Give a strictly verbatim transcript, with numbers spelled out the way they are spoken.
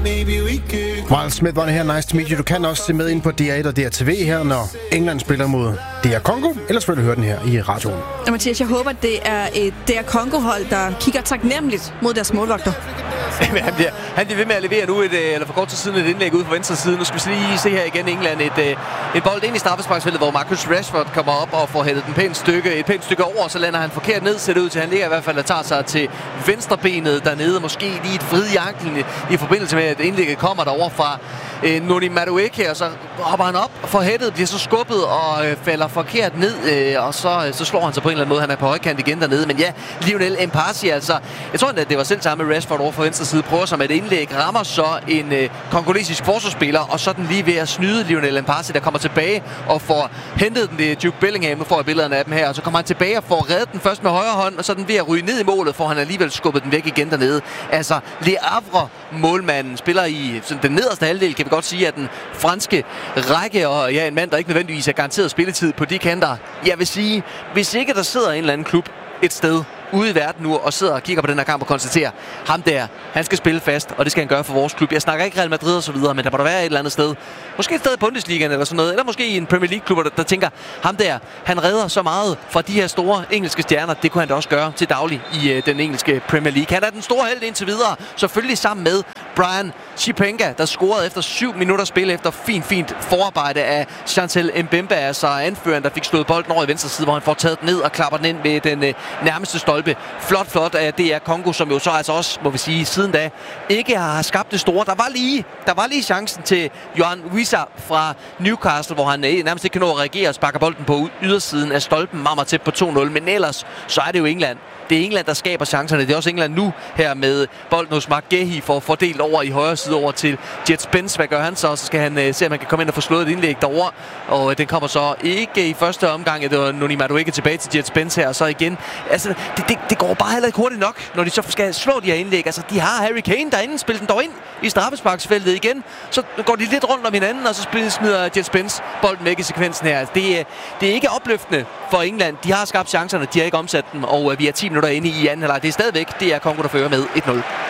Miles Smith var det her. Nice to meet you. Du kan også se med ind på D R et og D R T V her, når England spiller mod D R Congo. Ellers vil du høre den her i radioen. Og Mathias, jeg håber, det er et D R Congo-hold, der kigger taknemmeligt mod deres målvogter. han, bliver, han bliver ved med at levere nu, et, eller for kort tid siden, et indlæg ude på venstre side. Nu skal vi lige se her igen England. Et, et bold ind i straffesparksfeltet, hvor Marcus Rashford kommer op og får hættet den pænt stykke, et pænt stykke over, så lander han forkert ned, ser det ud til. Han ligger i hvert fald og tager sig til venstrebenet dernede. Måske lige et vrid i anklen i forbindelse med, at indlægget kommer derovre fra øh, Noni Madueke, og så hopper han op og får hættet, bliver så skubbet og øh, falder forkert ned, øh, og så, øh, så slår han sig på en eller anden måde. Han er på højkant igen dernede, men ja, Lionel Mpasi, altså, jeg tror at det var selv samme Rashford over for venstre side, prøver som et indlæg, rammer så en øh, kongolesisk forsvarsspiller, og så den lige ved at snyde Lionel Mpasi, der kommer tilbage og får hentet den. Det er Jude Bellingham, nu får jeg billederne af dem her, og så kommer han tilbage og får reddet den først med højre hånd, og så den ved at ryge ned i målet, får han alligevel skubbet den væk igen dernede. Altså, Le Havre målmanden spiller i sådan, den nederste halvdel, kan vi godt sige, at den franske række, og ja, en mand, der ikke nødvendigvis er garanteret spilletid på de kanter. Jeg vil sige, hvis ikke der sidder en eller anden klub et sted ude i verden nu og sidder og kigger på den her kamp og konstaterer, ham der, han skal spille fast, og det skal han gøre for vores klub. Jeg snakker ikke Real Madrid og så videre, men der må der være et eller andet sted. Måske et sted i Bundesligaen eller sådan noget, eller måske i en Premier League-klub, der, der tænker, ham der, han redder så meget fra de her store engelske stjerner. Det kunne han da også gøre til daglig i øh, den engelske Premier League. Han er den store held indtil videre, selvfølgelig sammen med Brian Chipenga, der scorede efter syv minutter spil efter fint, fint forarbejde af Chantel Mbemba, altså anføreren, der fik slået bolden over i venstre side, hvor han får taget den ned og klapper den ind ved den øh, nærmeste stolpe. Flot, flot af D R Congo, som jo så altså også, må vi sige, siden da ikke har skabt det store. Der var lige, der var lige chancen til Johan Wissa fra Newcastle, hvor han øh, nærmest ikke kan nå at reagere og sparker bolden på ydersiden af stolpen, meget, meget tæt på to nul. Men ellers, så er det jo England. Det er England, der skaber chancerne. Det er også England nu her med bolden hos Mark Gehi for at fordele over i højre side over til Jet Spence. Hvad gør han så? Så skal han uh, se, om han kan komme ind og få slået et indlæg derovre. Og uh, den kommer så ikke i første omgang. Det var Noni Madueke tilbage til Jet Spence her. Og så igen. Altså, det, det, det går bare heller ikke hurtigt nok, når de så skal slå de her indlæg. Altså, de har Harry Kane derinde. Spiller den dog ind i straffesparksfeltet igen. Så går de lidt rundt om hinanden, og så smider Jet Spence bolden væk i sekvensen her. Det, det er ikke opløftende for England. De har skabt chancerne, de har ikke omsat dem. Og uh, vi er ti minutter inde i anden halvleg. Det er stadigvæk, det er Congo, der fører med et nul.